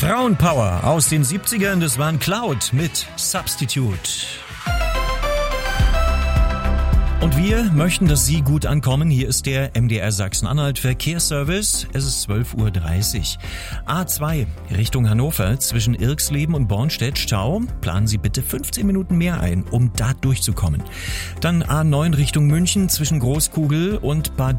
Frauenpower aus den 70ern, das waren Cloud mit Substitute. Und wir möchten, dass Sie gut ankommen. Hier ist der MDR Sachsen-Anhalt Verkehrsservice. Es ist 12:30 Uhr. A2 Richtung Hannover zwischen Irxleben und Bornstedt Stau. Planen Sie bitte 15 Minuten mehr ein, um da durchzukommen. Dann A9 Richtung München zwischen Großkugel und Bad